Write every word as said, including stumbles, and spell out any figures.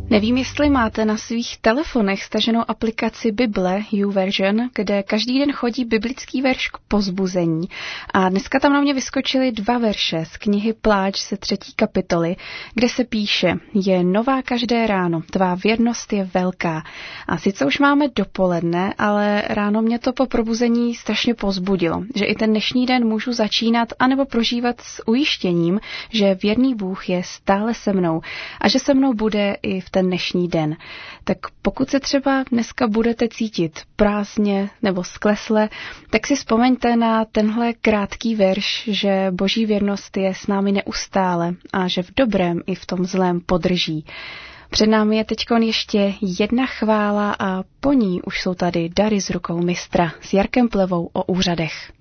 Nevím, jestli máte na svých telefonech staženou aplikaci Bible YouVersion, kde každý den chodí biblický verš k povzbuzení. A dneska tam na mě vyskočily dva verše z knihy Pláč ze třetí kapitoly, kde se píše: Je nová každé ráno, tvá věrnost je velká. A sice už máme dopoledne, ale ráno mě to po probuzení strašně povzbudilo, že i ten dnešní den můžu začínat anebo prožívat s ujištěním, že věrný Bůh je stále se mnou a že se mnou bude i v ten dnešní den. Tak pokud se třeba dneska budete cítit prázdně nebo sklesle, tak si vzpomeňte na tenhle krátký verš, že Boží věrnost je s námi neustále a že v dobrém i v tom zlém podrží. Před námi je teďkon ještě jedna chvála a po ní už jsou tady dary z rukou mistra s Jarkem Plevou o úřadech.